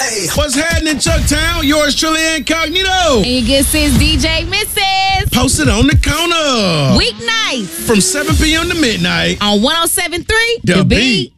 Hey. What's happening, Chucktown? Yours truly, Incognito. And your good sis, DJ Mrs. Posted on the corner. Weeknights From 7 p.m. to midnight. on 107.3 The Beat.